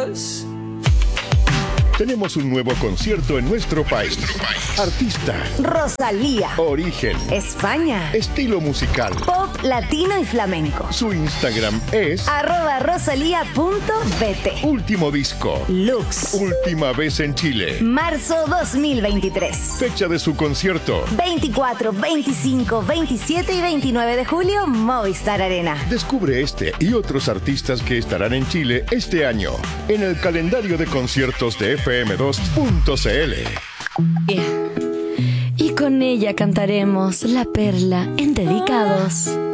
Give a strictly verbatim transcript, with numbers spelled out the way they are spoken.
Dios. Tenemos un nuevo concierto en nuestro país. Artista. Rosalía. Origen. España. Estilo musical. Pop, latino y flamenco. Su Instagram es arroba rosalía.bt. Último disco. Lux. Última vez en Chile. Marzo dos mil veintitrés. Fecha de su concierto. veinticuatro, veinticinco, veintisiete y veintinueve de julio, Movistar Arena. Descubre este y otros artistas que estarán en Chile este año en el calendario de conciertos de F M dos punto c l. Yeah. Y con ella cantaremos La Perla en Dedicados.